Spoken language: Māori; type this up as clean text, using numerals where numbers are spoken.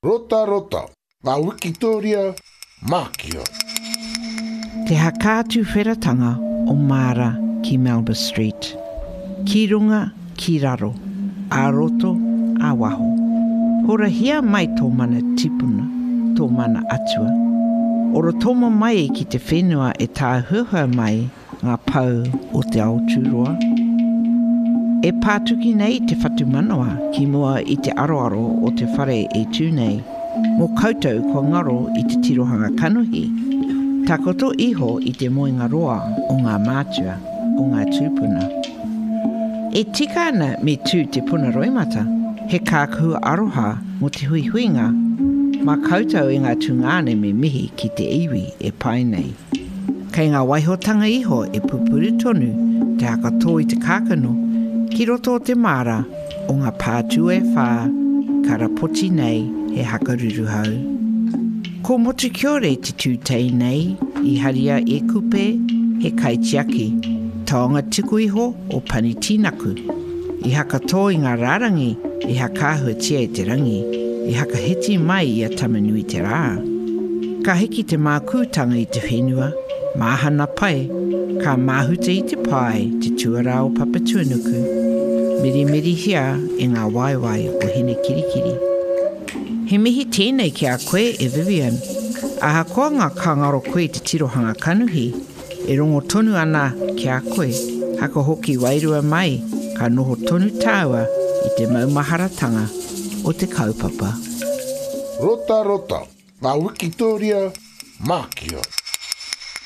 Rota rota, ngā Wikitoria Mākia. Te hakātu wheratanga o Mara ki Melba Street. Ki runga, ki raro, a roto, a waho. Hora hia mai tō mana tipuna, tō mana atua. Oro tōma mai ki te whenua e tā huhua mai ngā pau o te Aotearoa. E pātuki nei te whatu manawa ki mua i te aroaro o te whare e tūnei. Mō koutou ko ngaro i te tirohanga kanuhi. Takoto iho i te moenga roa o ngā mātua o ngā tūpuna. E tika ana me tū te puna roimata, he kākua aroha mo te huihuinga, mā koutou i ngā tūngāne me mihi ki te iwi e pai nei. Kei ngā waihotanga iho e pupuru tonu te hakato i te kākano, ki roto o te mara o ngā pātue whā, karapoti nei he hakaruru hau. Ko motu kiore te tūtei nei, i haria e kupe, he kaitiaki, taonga tiku iho o panitinaku. I hakato i ngā rārangi, i hakahua tia i te rangi, i hakaheti mai i a tamanui te rā. Ka hiki te mākūtanga i te whenua, māhana pai, ka māhuta i te pai, te tuara o Papatuanuku. Miri hia e ngā waiwai o hene kirikiri. He mihi tēnei ki a koe e Vivian. Aha koa ngā kangaro koe te tirohanga kanuhi, e rongo tonu ana ki a koe, haka hoki wairua mai, ka noho tonu tāua i te maumaharatanga o te kaupapa. Rota rota, ngā Wikitoria Mākia.